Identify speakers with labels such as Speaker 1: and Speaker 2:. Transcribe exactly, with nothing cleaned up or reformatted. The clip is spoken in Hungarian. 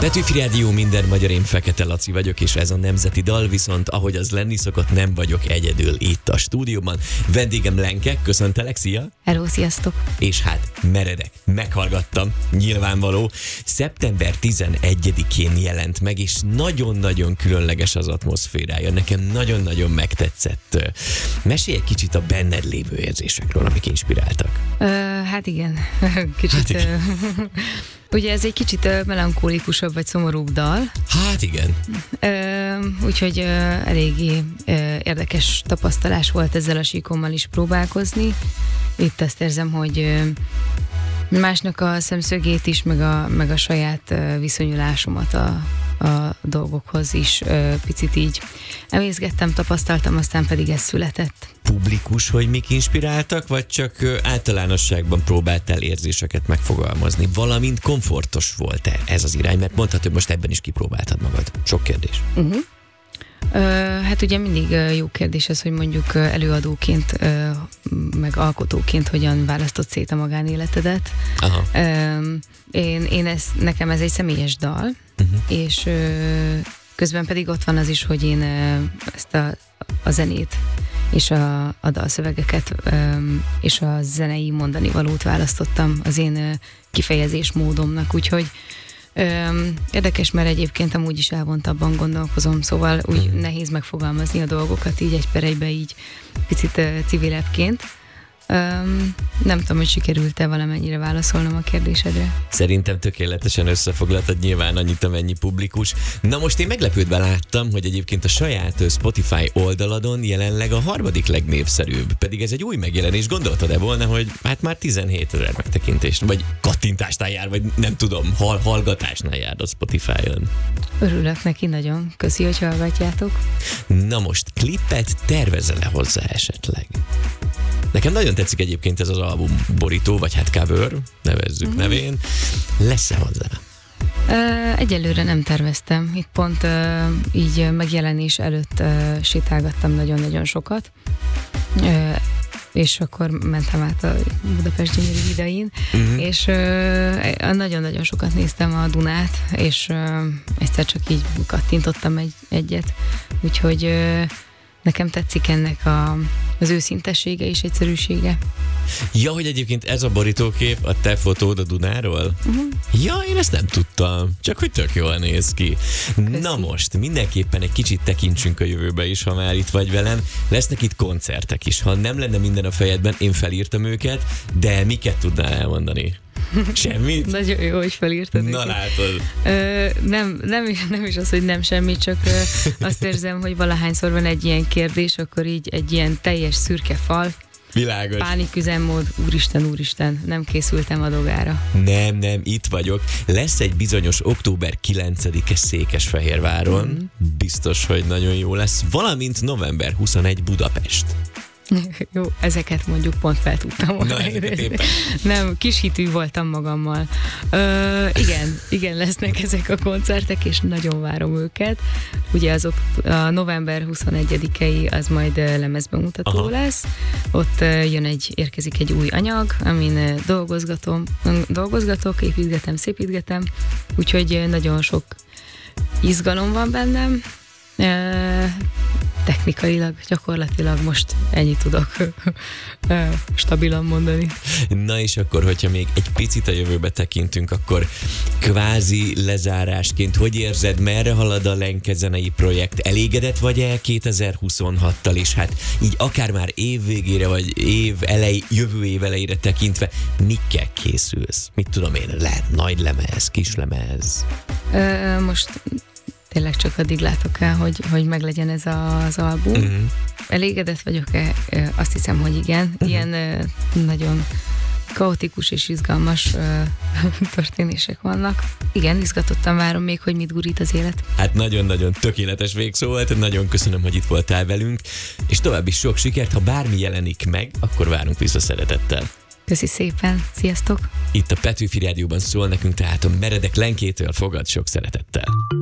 Speaker 1: Petőfi Rádió, minden magyar, én Fekete Laci vagyok, és ez a nemzeti dal, viszont ahogy az lenni szokott, nem vagyok egyedül itt a stúdióban. Vendégem Lenke, köszöntelek, szia!
Speaker 2: Hello, sziasztok!
Speaker 1: És hát meredek, meghallgattam, nyilvánvaló. szeptember tizenegyedikén jelent meg, és nagyon-nagyon különleges az atmoszférája. Nekem nagyon-nagyon megtetszett. Mesélj egy kicsit a benned lévő érzésekről, amik inspiráltak.
Speaker 2: Ö, hát igen, kicsit... Hát igen. Ugye ez egy kicsit uh, melankólikusabb vagy szomorúbb dal.
Speaker 1: Hát igen.
Speaker 2: Uh, úgyhogy uh, eléggé uh, érdekes tapasztalás volt ezzel a síkommal is próbálkozni. Itt azt érzem, hogy uh, másnak a szemszögét is, meg a, meg a saját uh, viszonyulásomat a, a dolgokhoz is uh, picit így emészgettem, tapasztaltam, aztán pedig ez született.
Speaker 1: Publikus, hogy mik inspiráltak, vagy csak általánosságban próbáltál érzéseket megfogalmazni? Valamint komfortos volt-e ez az irány? Mert mondhatod, hogy most ebben is kipróbáltad magad. Sok kérdés.
Speaker 2: Uh-huh. Uh, hát ugye mindig uh, jó kérdés ez, hogy mondjuk uh, előadóként, uh, meg alkotóként hogyan választott szét a magánéletedet.
Speaker 1: Aha.
Speaker 2: Uh, én, én ez, nekem ez egy személyes dal, uh-huh. és uh, közben pedig ott van az is, hogy én uh, ezt a, a zenét és a, a dalszövegeket um, és a zenei mondani valót választottam az én uh, kifejezés módomnak, úgyhogy um, érdekes, mert egyébként amúgy is elvontabban gondolkozom, szóval úgy mm. nehéz megfogalmazni a dolgokat így egy per egybe, így picit uh, civilebbként. Um, nem tudom, hogy sikerült-e valamennyire válaszolnom a kérdésedre.
Speaker 1: Szerintem tökéletesen összefoglaltad, nyilván annyit, amennyi publikus. Na most én meglepődve láttam, hogy egyébként a saját Spotify oldaladon jelenleg a harmadik legnépszerűbb, pedig ez egy új megjelenés. Gondoltad-e volna, hogy hát már tizenhétezer megtekintést, vagy kattintásnál jár, vagy nem tudom, hall, hallgatásnál jár a Spotify-on?
Speaker 2: Örülök neki nagyon, köszi, hogy hallgatjátok.
Speaker 1: Na most klippet tervezel-e hozzá esetleg? Nekem nagyon tetszik egyébként ez az album borító, vagy hát cover, nevezzük uh-huh. nevén. Lesz-e hozzá?
Speaker 2: Uh, egyelőre nem terveztem. Itt pont uh, így megjelenés előtt uh, sétálgattam nagyon-nagyon sokat. Uh, és akkor mentem át a Budapest gyönyörű hidain, uh-huh. és uh, nagyon-nagyon sokat néztem a Dunát, és uh, egyszer csak így kattintottam egy, egyet. Úgyhogy uh, nekem tetszik ennek a, az őszintessége és egyszerűsége.
Speaker 1: Ja, hogy egyébként ez a borítókép a te fotód a Dunáról? Uh-huh. Ja, én ezt nem tudtam, csak hogy tök jól néz ki. Köszi. Na most, mindenképpen egy kicsit tekintsünk a jövőbe is, ha már itt vagy velem. Lesznek itt koncertek is. Ha nem lenne minden a fejedben, én felírtam őket, de miket tudnál elmondani? Semmit?
Speaker 2: Nagyon jó, hogy felírtad.
Speaker 1: Na látod.
Speaker 2: Ö, nem, nem, is, nem is az, hogy nem semmit, csak ö, azt érzem, hogy valahányszor van egy ilyen kérdés, akkor így egy ilyen teljes szürke fal.
Speaker 1: Világos.
Speaker 2: Pániküzemmód, úristen, úristen, nem készültem a dolgára.
Speaker 1: Nem, nem, itt vagyok. Lesz egy bizonyos október kilencedike Székesfehérváron. Mm. Biztos, hogy nagyon jó lesz. Valamint november huszonegyedike Budapest.
Speaker 2: Jó, ezeket mondjuk pont fel tudtam volna.
Speaker 1: Na, ezeket éppen.
Speaker 2: Nem, kis hitű voltam magammal. Ö, igen, igen, lesznek ezek a koncertek, és nagyon várom őket. Ugye azok a november huszonegyedikei az majd lemezbemutató Aha. lesz. Ott jön egy, érkezik egy új anyag, amin dolgozgatom, dolgozgatok, építgetem, szépítgetem. Úgyhogy nagyon sok izgalom van bennem. Ö, technikailag, gyakorlatilag most ennyit tudok stabilan mondani.
Speaker 1: Na és akkor, hogyha még egy picit a jövőbe tekintünk, akkor kvázi lezárásként, hogy érzed, merre halad a Lenke zenei projekt? Elégedett vagy-e kétezer-huszonhattal, és hát így akár már év végére, vagy év elej, jövő év elejére tekintve, mikkel készülsz? Mit tudom én, lehet nagy lemez, kis lemez?
Speaker 2: Ö, most tényleg csak addig látok el, hogy, hogy meglegyen ez a, az album. Uh-huh. Elégedett vagyok-e? Azt hiszem, hogy igen. Uh-huh. Ilyen uh, nagyon kaotikus és izgalmas uh, történések vannak. Igen, izgatottan várom még, hogy mit gurít az élet.
Speaker 1: Hát nagyon-nagyon tökéletes végszó volt, nagyon köszönöm, hogy itt voltál velünk, és további sok sikert, ha bármi jelenik meg, akkor várunk vissza szeretettel.
Speaker 2: Köszi szépen, sziasztok!
Speaker 1: Itt a Petőfi Rádióban szól nekünk tehát a meredek Lenkétől, fogad sok szeretettel.